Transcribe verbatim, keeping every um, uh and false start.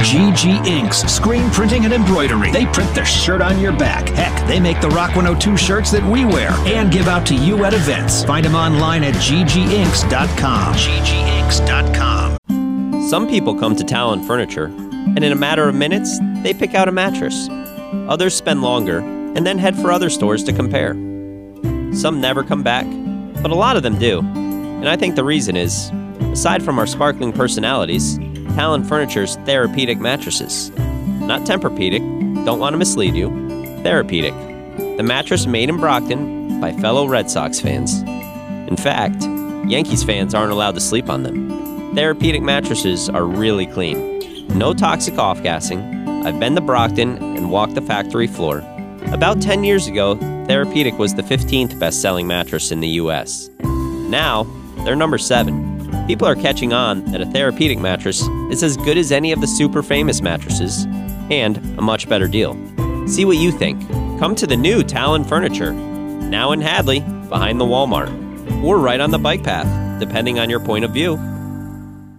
G G Inks, screen printing and embroidery. They print the shirt on your back. Heck, they make the Rock one oh two shirts that we wear and give out to you at events. Find them online at G G inks dot com. G G inks dot com. Some people come to Talon Furniture, and in a matter of minutes, they pick out a mattress. Others spend longer, and then head for other stores to compare. Some never come back, but a lot of them do. And I think the reason is, aside from our sparkling personalities, Talon Furniture's therapeutic mattresses. Not Tempur-Pedic, don't want to mislead you, Therapeutic. The mattress made in Brockton by fellow Red Sox fans. In fact, Yankees fans aren't allowed to sleep on them. Therapeutic mattresses are really clean. No toxic off-gassing. I've been to Brockton and walked the factory floor. About ten years ago, Therapeutic was the fifteenth best-selling mattress in the U S. Now, they're number seven. People are catching on that a Therapeutic mattress is as good as any of the super famous mattresses, and a much better deal. See what you think. Come to the new Talon Furniture, now in Hadley, behind the Walmart, or right on the bike path, depending on your point of view.